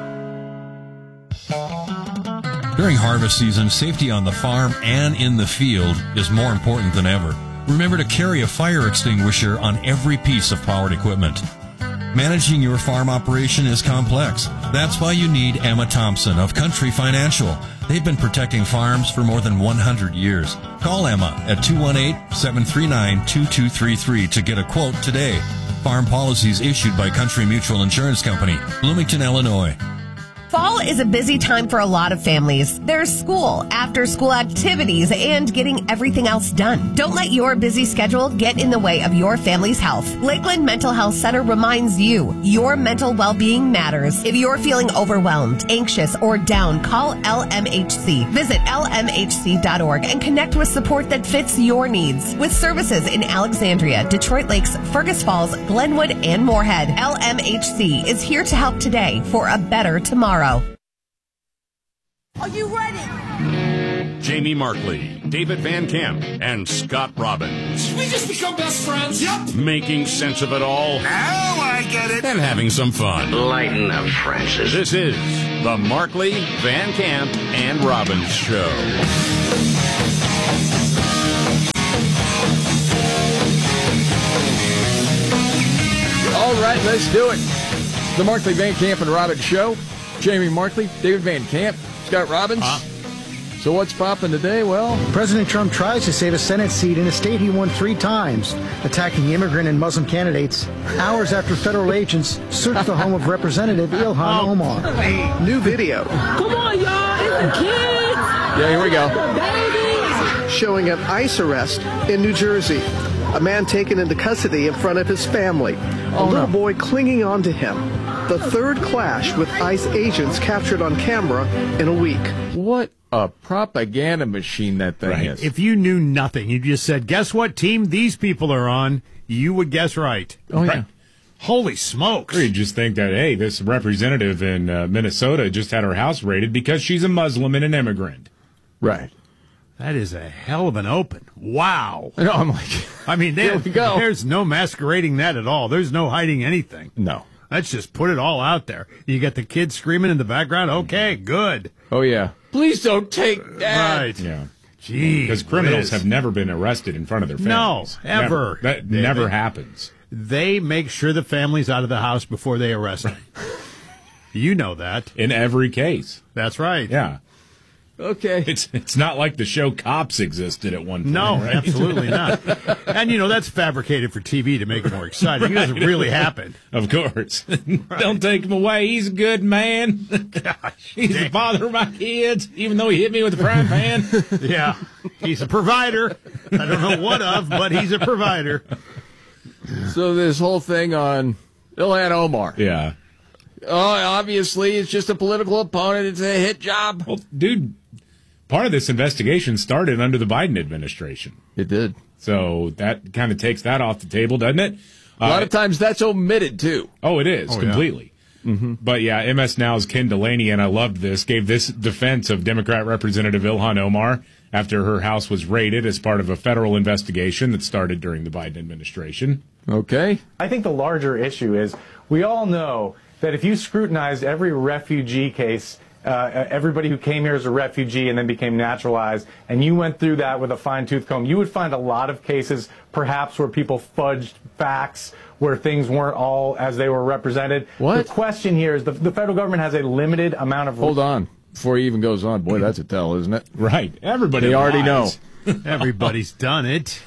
S11: During harvest season, safety on the farm and in the field is more important than ever. Remember to carry a fire extinguisher on every piece of powered equipment. Managing your farm operation is complex. That's why you need Emma Thompson of Country Financial. They've been protecting farms for more than one hundred years. Call Emma at two one eight, seven three nine, two two three three to get a quote today. Farm policies issued by Country Mutual Insurance Company, Bloomington, Illinois.
S13: Fall is a busy time for a lot of families. There's school, after-school activities, and getting everything else done. Don't let your busy schedule get in the way of your family's health. Lakeland Mental Health Center reminds you, your mental well-being matters. If you're feeling overwhelmed, anxious, or down, call L M H C. Visit L M H C dot org and connect with support that fits your needs. With services in Alexandria, Detroit Lakes, Fergus Falls, Glenwood, and Moorhead, L M H C is here to help today for a better tomorrow.
S10: Are you ready?
S1: Jamie Markley, David Van Camp, and Scott Robbins.
S10: We just become best friends. Yep.
S1: Making sense of it all.
S10: Now I get it.
S1: And having some fun.
S10: Lighten up, Francis.
S1: This is the Markley, Van Camp, and Robbins Show.
S12: All right, let's do it. The Markley, Van Camp, and Robbins Show. Jamie Markley, David Van Camp, Scott Robbins. Uh, so what's popping today? Well,
S14: President Trump tries to save a Senate seat in a state he won three times, attacking immigrant and Muslim candidates, hours after federal agents searched the home of Representative Ilhan Omar.
S15: The new video.
S10: Come on, y'all. It's the kids.
S12: Yeah, here we go.
S15: Showing an ICE arrest in New Jersey. A man taken into custody in front of his family. A
S12: Oh,
S15: little
S12: no.
S15: boy clinging on to him. The third clash with ICE agents captured on camera in a week.
S12: What a propaganda machine that thing
S17: Right.
S12: is.
S17: If you knew nothing, you just said, guess what team these people are on, you would guess right.
S12: Oh, yeah.
S17: Right. Holy smokes.
S18: Or you just think that, hey, this representative in uh, Minnesota just had her house raided because she's a Muslim and an immigrant.
S12: Right.
S17: That is a hell of an open. Wow.
S12: I know, I'm like,
S17: I mean, there,
S12: here we go.
S17: There's no masquerading that at all. There's no hiding anything.
S12: No.
S17: Let's just put it all out there. You got the kids screaming in the background. Okay, good.
S12: Oh, yeah. Please don't take that.
S17: Right.
S18: Yeah.
S17: Gee
S18: Because criminals
S17: whiz.
S18: have never been arrested in front of their
S17: No,
S18: families.
S17: ever.
S18: Never. That
S17: They-
S18: never
S17: they-
S18: happens.
S17: They make sure the family's out of the house before they arrest them. You know that.
S18: In every case.
S17: That's right.
S18: Yeah.
S12: Okay.
S18: It's it's not like the show Cops existed at one point.
S17: No,
S18: right?
S17: absolutely not. And, you know, that's fabricated for T V to make it more exciting. It doesn't really happen.
S18: Of course. Don't take him away. He's a good man.
S17: Gosh,
S18: He's the father of my kids, even though he hit me with a frying pan.
S17: Yeah. He's a provider. I don't know what of, but he's a provider.
S12: So this whole thing on Ilhan Omar.
S18: Yeah.
S12: Oh, obviously, it's just a political opponent. It's a hit job.
S18: Well, dude, part of this investigation started under the Biden administration.
S12: It did.
S18: So that kind of takes that off the table, doesn't it?
S12: A lot
S18: Uh,
S12: of times that's omitted, too.
S18: Oh, it is,
S17: Oh, yeah.
S18: completely.
S12: Mm-hmm.
S18: But yeah, M S Now's Ken Delaney, and I loved this, gave this defense of Democrat Representative Ilhan Omar after her house was raided as part of a federal investigation that started during the Biden administration.
S12: Okay.
S27: I think the larger issue is we all know that if you scrutinized every refugee case, uh, everybody who came here as a refugee and then became naturalized, and you went through that with a fine-tooth comb, you would find a lot of cases perhaps where people fudged facts, where things weren't all as they were represented.
S12: What?
S27: The question here is the, the federal government has a limited amount of...
S12: Hold on. Before he even goes on, boy, that's a tell, isn't it?
S18: Right. Everybody
S12: They already know.
S18: lies.
S17: Everybody's done it.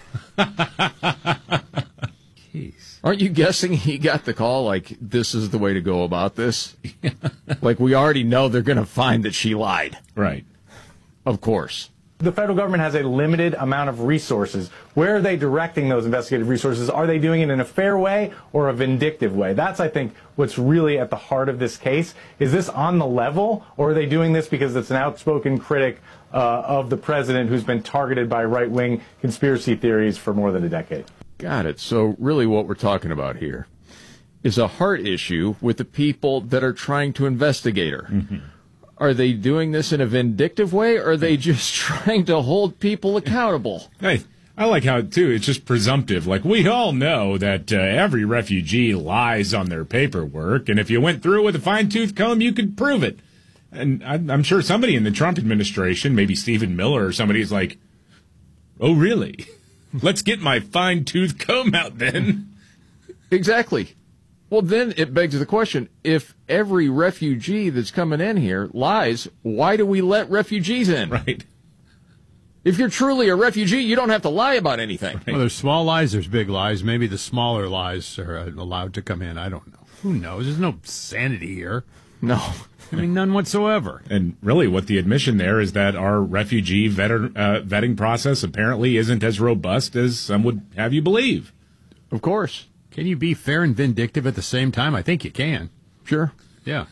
S17: Jeez.
S12: Aren't you guessing he got the call like, this is the way to go about this? Like, we already know they're going to find that she lied.
S18: Right.
S12: Of course.
S27: The federal government has a limited amount of resources. Where are they directing those investigative resources? Are they doing it in a fair way or a vindictive way? That's, I think, what's really at the heart of this case. Is this on the level, or are they doing this because it's an outspoken critic uh, of the president who's been targeted by right-wing conspiracy theories for more than a decade?
S12: Got it. So really what we're talking about here is a heart issue with the people that are trying to investigate her.
S18: Mm-hmm.
S12: Are they doing this in a vindictive way, or are they just trying to hold people accountable?
S18: Hey, I like how, too, it's just presumptive. Like, we all know that uh, every refugee lies on their paperwork, and if you went through it with a fine-tooth comb, you could prove it. And I, I'm sure somebody in the Trump administration, maybe Stephen Miller or somebody, is like, oh, really? Let's get my fine-tooth comb out then.
S12: Exactly. Well, then it begs the question, if every refugee that's coming in here lies, why do we let refugees in?
S18: Right.
S12: If you're truly a refugee, you don't have to lie about anything.
S17: Well, there's small lies, there's big lies. Maybe the smaller lies are uh, allowed to come in. I don't know. Who knows? There's no sanity here.
S12: No.
S17: I mean, none whatsoever.
S18: And really what the admission there is that our refugee vetter, uh, vetting process apparently isn't as robust as some would have you believe.
S12: Of course.
S17: Can you be fair and vindictive at the same time? I think you can.
S12: Sure.
S17: Yeah.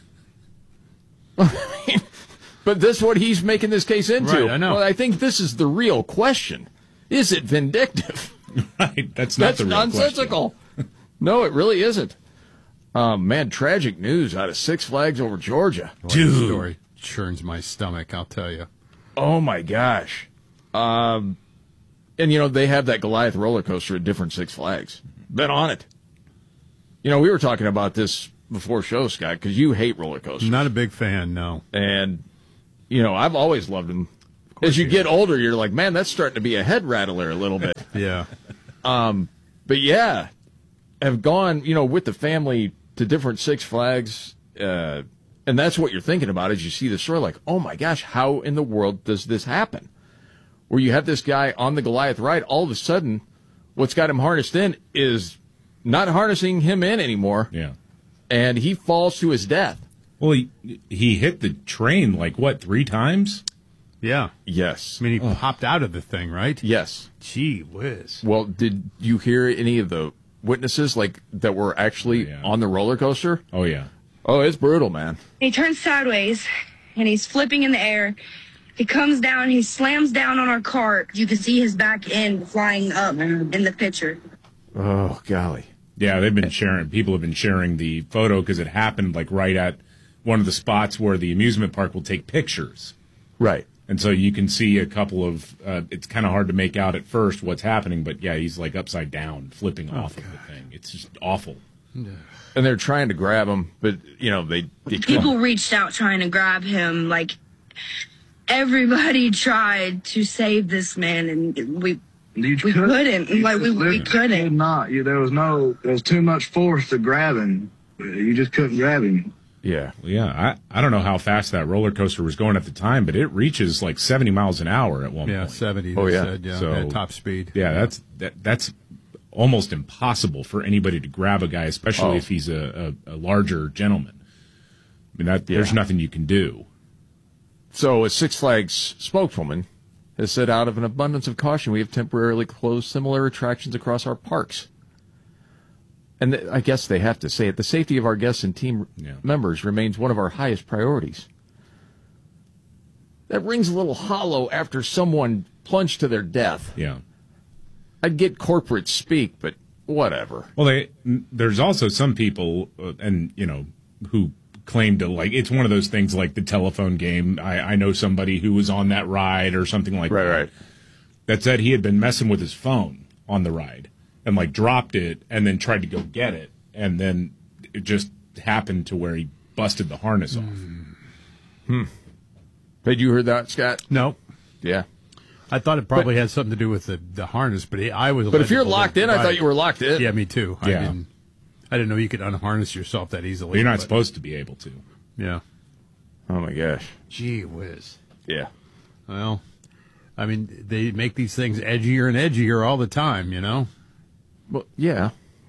S12: But this is what he's making this case into.
S17: Right, I know.
S12: Well, I think this is the real question. Is it vindictive?
S18: Right. That's not
S12: That's
S18: the real
S12: nonsensical. No, it really isn't. Um, man, tragic news out of Six Flags over Georgia.
S17: Boy, this story churns my stomach, I'll tell you.
S12: Oh, my gosh. Um, and, you know, they have that Goliath roller coaster at different Six Flags. Been on it. You know, we were talking about this before show, Scott, because you hate roller coasters.
S17: Not a big fan, no.
S12: And, you know, I've always loved them. As you get older, you're like, man, that's starting to be a head rattler a little bit.
S17: Yeah.
S12: Um, but, yeah, have gone, you know, with the family to different Six Flags, uh, and that's what you're thinking about as you see the story, like, oh, my gosh, how in the world does this happen? Where you have this guy on the Goliath ride, all of a sudden, what's got him harnessed in is not harnessing him in anymore.
S18: Yeah.
S12: And he falls to his death.
S18: Well, he, he hit the train, like, what, three times?
S17: Yeah.
S12: Yes.
S17: I mean, he oh. popped out of the thing, right?
S12: Yes.
S17: Gee whiz.
S12: Well, did you hear any of the witnesses, like, that were actually
S18: oh, yeah.
S12: on the roller coaster?
S18: Oh, yeah.
S12: Oh, it's brutal, man.
S2: He turns sideways, and he's flipping in the air. He comes down, he slams down on our cart. You can see his back end flying up in the picture.
S12: Oh, golly.
S18: Yeah, they've been sharing, people have been sharing the photo because it happened, like, right at one of the spots where the amusement park will take pictures.
S12: Right.
S18: And so you can see a couple of, uh, it's kind of hard to make out at first what's happening, but yeah, he's like upside down, flipping oh, off God. of the thing. It's just awful.
S12: And they're trying to grab him, but, you know, they... they
S2: People reached out trying to grab him. Like, everybody tried to save this man, and we we couldn't. couldn't. Like, we, we couldn't.
S3: Could not. You, there was no, there was too much force to grab him. You just couldn't grab him.
S12: Yeah.
S18: Well, yeah, I, I don't know how fast that roller coaster was going at the time, but it reaches like seventy miles an hour at one
S17: yeah,
S18: point.
S17: Yeah, seventy.
S12: Oh, yeah.
S17: Said, yeah.
S18: So,
S17: at top speed.
S18: Yeah, that's that, that's almost impossible for anybody to grab a guy, especially
S12: oh.
S18: if he's a, a, a larger gentleman. I mean, that,
S12: yeah.
S18: there's nothing you can do.
S12: So a Six Flags spokeswoman has said, out of an abundance of caution, we have temporarily closed similar attractions across our parks. And th- I guess they have to say it. The safety of our guests and team yeah. members remains one of our highest priorities. That rings a little hollow after someone plunged to their death.
S18: Yeah.
S12: I'd get corporate speak, but whatever.
S18: Well, they, there's also some people, uh, and, you know, who claim to, like, it's one of those things like the telephone game. I, I know somebody who was on that ride or something like
S12: right,
S18: that.
S12: Right, right.
S18: That said he had been messing with his phone on the ride. And, like, dropped it and then tried to go get it. And then it just happened to where he busted the harness off.
S12: Hmm. Had you heard that, Scott?
S17: No.
S12: Yeah.
S17: I thought it probably
S12: but,
S17: had something to do with the, the harness, but I was.
S12: But if you're locked in, I thought you were locked in.
S17: Yeah, me too.
S18: Yeah.
S17: I didn't, I didn't know you could unharness yourself that easily.
S18: Well, you're not
S17: but,
S18: supposed to be able to.
S17: Yeah.
S12: Oh, my gosh.
S17: Gee whiz.
S12: Yeah.
S17: Well, I mean, they make these things edgier and edgier all the time, you know?
S12: Well, yeah.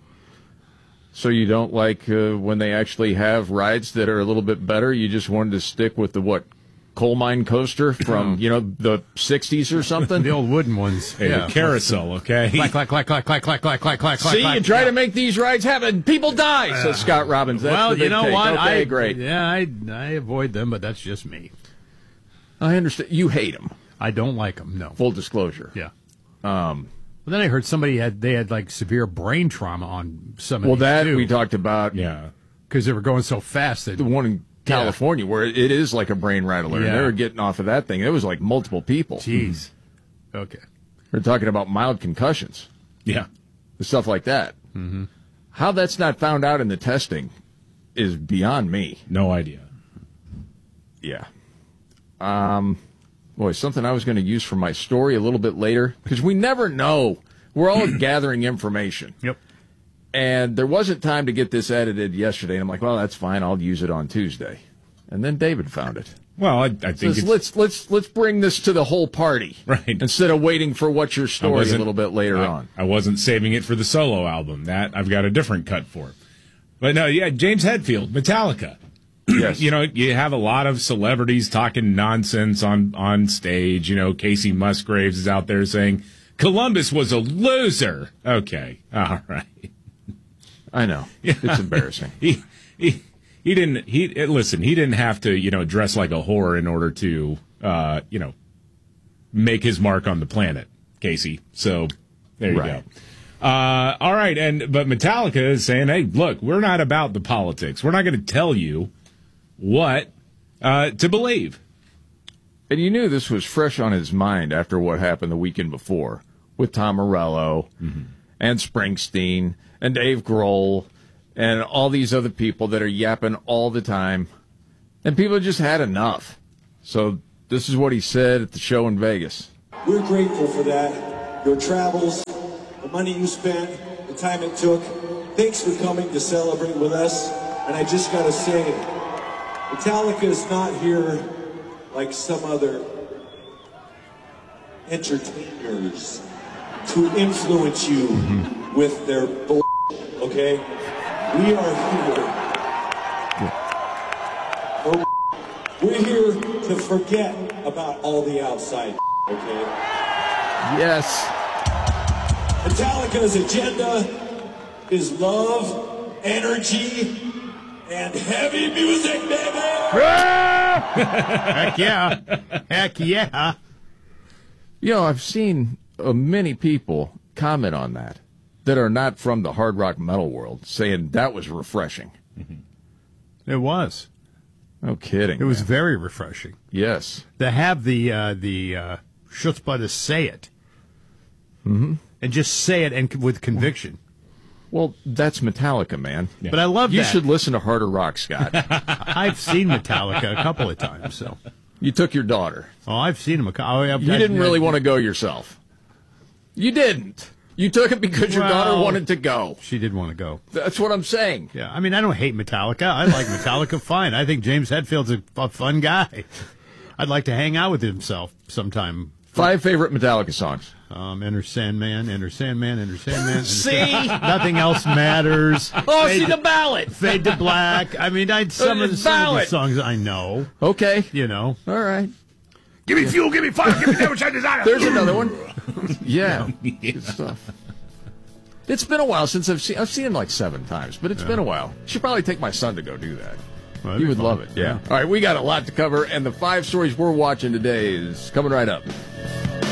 S12: So you don't like uh, when they actually have rides that are a little bit better? You just wanted to stick with the, what, coal mine coaster from, you know, the sixties or something?
S17: The old wooden ones.
S18: Hey,
S17: yeah.
S18: The carousel, okay?
S17: Clack, clack, clack, clack, clack, clack, clack, clack, clack,
S12: See,
S17: clack.
S12: you try
S17: yeah.
S12: to make these rides happen, people die, uh, says Scott Robbins. That's
S17: well,
S12: the big
S17: you know
S12: take.
S17: what?
S12: Okay,
S17: I,
S12: great.
S17: Yeah, I, I avoid them, but that's just me.
S12: I understand. You hate them.
S17: I don't like them, no.
S12: Full disclosure.
S17: Yeah.
S12: Um...
S17: But then I heard somebody had they had like severe brain trauma on some of
S12: well,
S17: these
S12: that
S17: too,
S12: we talked about.
S18: Yeah,
S17: because they were going so fast. That,
S12: the one in California yeah. where it is like a brain rattler, yeah. and they were getting off of that thing. It was like multiple people.
S17: Jeez. Mm-hmm. Okay.
S12: We're talking about mild concussions.
S18: Yeah.
S12: Stuff like that.
S17: Mm-hmm.
S12: How that's not found out in the testing is beyond me.
S18: No idea.
S12: Yeah. Um. Boy, something I was going to use for my story a little bit later, because we never know. We're all gathering information.
S17: Yep.
S12: And there wasn't time to get this edited yesterday. And I'm like, well, that's fine. I'll use it on Tuesday. And then David found it.
S18: Well, I, I think
S12: Says,
S18: it's...
S12: let's let's let's bring this to the whole party,
S18: right?
S12: Instead of waiting for what's your story a little bit later
S18: I,
S12: on.
S18: I wasn't saving it for the solo album. That I've got a different cut for. But no, yeah, James Hetfield, Metallica.
S12: Yes.
S18: You know, you have a lot of celebrities talking nonsense on, on stage. You know, Casey Musgraves is out there saying Columbus was a loser. Okay. All right.
S12: I know.
S18: Yeah.
S12: It's embarrassing.
S18: he, he, he didn't, he, listen, he didn't have to, you know, dress like a whore in order to, uh, you know, make his mark on the planet, Casey. So there you
S12: right.
S18: go. Uh, all right. And, but Metallica is saying, hey, look, we're not about the politics. We're not going to tell you what uh, to believe.
S12: And you knew this was fresh on his mind after what happened the weekend before with Tom Morello mm-hmm. and Springsteen and Dave Grohl and all these other people that are yapping all the time. And people just had enough. So this is what he said at the show in Vegas.
S4: We're grateful for that. Your travels, the money you spent, the time it took. Thanks for coming to celebrate with us. And I just got to say, Metallica is not here like some other entertainers to influence you mm-hmm. with their bull, okay? We are here. Yeah. We're here to forget about all the outside, okay?
S12: Yes.
S4: Metallica's agenda is love, energy, and heavy music, baby!
S17: Heck yeah. Heck yeah.
S12: You know, I've seen uh, many people comment on that that are not from the hard rock metal world, saying that was refreshing.
S17: Mm-hmm. It was.
S12: No kidding.
S17: It
S12: man.
S17: was very refreshing.
S12: Yes.
S17: To have the uh, the uh, chutzpah to say it.
S12: Mm-hmm.
S17: And just say it and with conviction.
S12: Well, that's Metallica, man.
S17: Yeah. But I love
S12: you
S17: that.
S12: You should listen to Harder Rock, Scott.
S17: I've seen Metallica a couple of times, so.
S12: You took your daughter.
S17: Oh, I've seen him. A, oh, I've,
S12: you didn't
S17: I've,
S12: really
S17: I've,
S12: want to go yourself. You didn't. You took it because your
S17: well,
S12: daughter wanted to go.
S17: She did want to go.
S12: That's what I'm saying.
S17: Yeah, I mean, I don't hate Metallica. I like Metallica fine. I think James Hetfield's a, a fun guy. I'd like to hang out with himself sometime.
S12: Five favorite Metallica songs.
S17: Um, Enter Sandman, Enter Sandman, Enter Sandman. Enter
S12: see?
S17: Sandman. Nothing else matters.
S12: Oh,
S17: Fade
S12: see the ballad.
S17: Fade to Black. I mean, I some, of the, some of the songs I know.
S12: Okay.
S17: You know.
S12: All right.
S17: Give me fuel, give me fire, give me that which I desire.
S12: There's another one. Yeah. Good stuff. It's been a while since I've seen I've seen him like seven times, but it's yeah. been a while. Should probably take my son to go do that. Well, he would fun. love it. Yeah. yeah. All right, we got a lot to cover, and the five stories we're watching today is coming right up.